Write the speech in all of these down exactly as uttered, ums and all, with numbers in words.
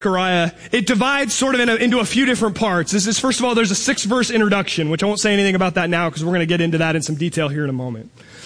Zechariah, it divides sort of in a, into a few different parts. This is, first of all, there's a six-verse introduction, which I won't say anything about that now because we're going to get into that in some detail here in a moment.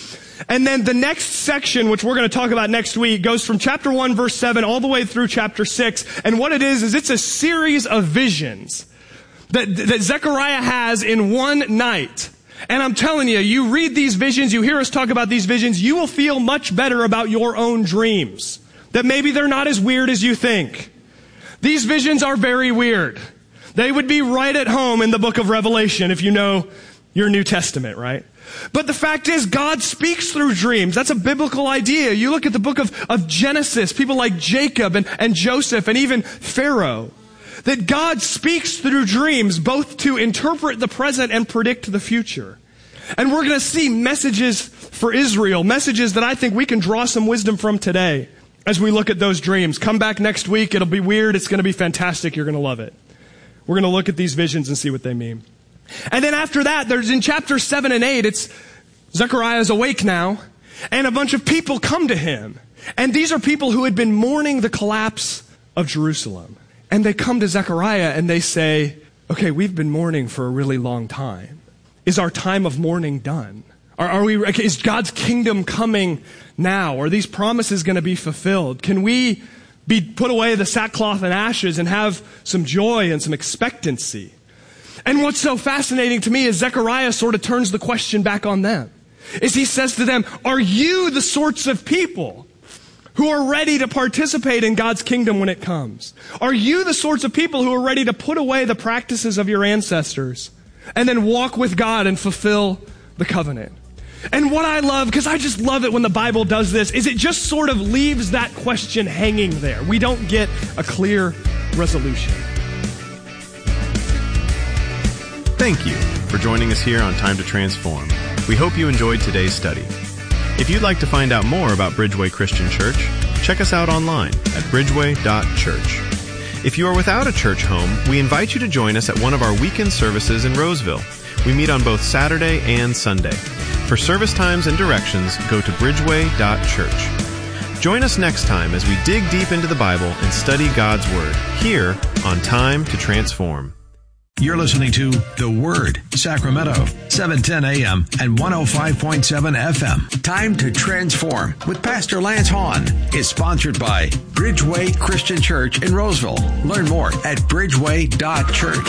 And then the next section, which we're going to talk about next week, goes from chapter one, verse seven, all the way through chapter six. And what it is, is it's a series of visions that, that Zechariah has in one night. And I'm telling you, you read these visions, you hear us talk about these visions, you will feel much better about your own dreams. That maybe they're not as weird as you think. These visions are very weird. They would be right at home in the book of Revelation if you know your New Testament, right? But the fact is, God speaks through dreams. That's a biblical idea. You look at the book of, of Genesis, people like Jacob and, and Joseph and even Pharaoh. That God speaks through dreams, both to interpret the present and predict the future. And we're going to see messages for Israel, messages that I think we can draw some wisdom from today as we look at those dreams. Come back next week. It'll be weird. It's going to be fantastic. You're going to love it. We're going to look at these visions and see what they mean. And then after that, there's in chapter seven and eight, it's Zechariah's awake now, and a bunch of people come to him. And these are people who had been mourning the collapse of Jerusalem. And they come to Zechariah and they say, okay, we've been mourning for a really long time. Is our time of mourning done? Are, are we, is God's kingdom coming now? Are these promises going to be fulfilled? Can we be put away the sackcloth and ashes and have some joy and some expectancy? And what's so fascinating to me is Zechariah sort of turns the question back on them. Is he says to them, are you the sorts of people who are ready to participate in God's kingdom when it comes? Are you the sorts of people who are ready to put away the practices of your ancestors and then walk with God and fulfill the covenant? And what I love, because I just love it when the Bible does this, is it just sort of leaves that question hanging there. We don't get a clear resolution. Thank you for joining us here on Time to Transform. We hope you enjoyed today's study. If you'd like to find out more about Bridgeway Christian Church, check us out online at bridgeway dot church. If you are without a church home, we invite you to join us at one of our weekend services in Roseville. We meet on both Saturday and Sunday. For service times and directions, go to bridgeway dot church. Join us next time as we dig deep into the Bible and study God's Word here on Time to Transform. You're listening to The Word, Sacramento, seven ten a.m. and one oh five point seven F M. Time to Transform with Pastor Lance Hahn is sponsored by Bridgeway Christian Church in Roseville. Learn more at bridgeway dot church.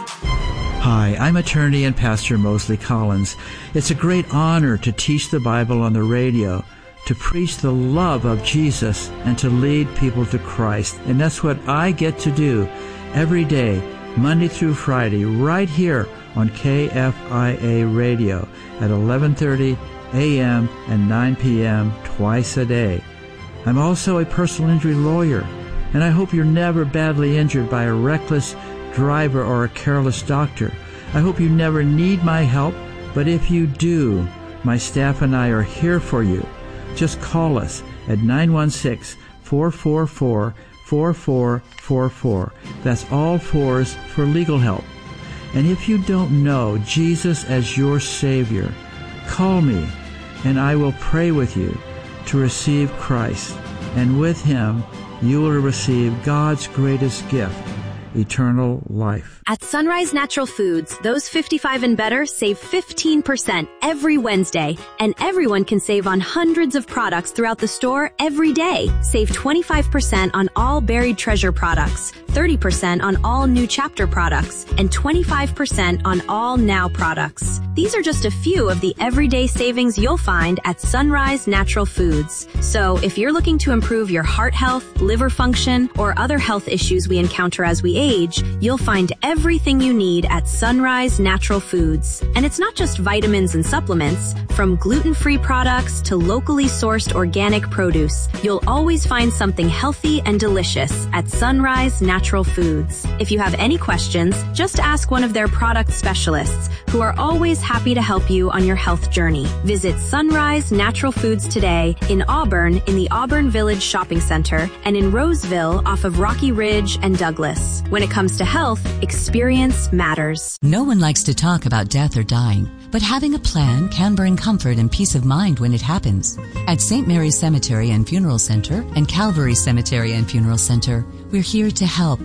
Hi, I'm attorney and pastor Mosley Collins. It's a great honor to teach the Bible on the radio, to preach the love of Jesus, and to lead people to Christ. And that's what I get to do every day, Monday through Friday, right here on K F I A Radio at eleven thirty a.m. and nine p.m. twice a day. I'm also a personal injury lawyer, and I hope you're never badly injured by a reckless driver or a careless doctor. I hope you never need my help, but if you do, my staff and I are here for you. Just call us at nine one six, four four four, four four four four. That's all fours for legal help. And if you don't know Jesus as your Savior, call me and I will pray with you to receive Christ. And with Him, you will receive God's greatest gift, eternal life. At Sunrise Natural Foods, those fifty-five and better save fifteen percent every Wednesday, and everyone can save on hundreds of products throughout the store every day. Save twenty-five percent on all Buried Treasure products, thirty percent on all New Chapter products, and twenty-five percent on all Now products. These are just a few of the everyday savings you'll find at Sunrise Natural Foods. So if you're looking to improve your heart health, liver function, or other health issues we encounter as we age, you'll find everything you need at Sunrise Natural Foods. And it's not just vitamins and supplements. From gluten-free products to locally sourced organic produce, you'll always find something healthy and delicious at Sunrise Natural Foods. If you have any questions, just ask one of their product specialists, who are always happy to help you on your health journey. Visit Sunrise Natural Foods today in Auburn in the Auburn Village Shopping Center and in Roseville off of Rocky Ridge and Douglas. When it comes to health, experience matters. No one likes to talk about death or dying, but having a plan can bring comfort and peace of mind when it happens. At Saint Mary's Cemetery and Funeral Center and Calvary Cemetery and Funeral Center, we're here to help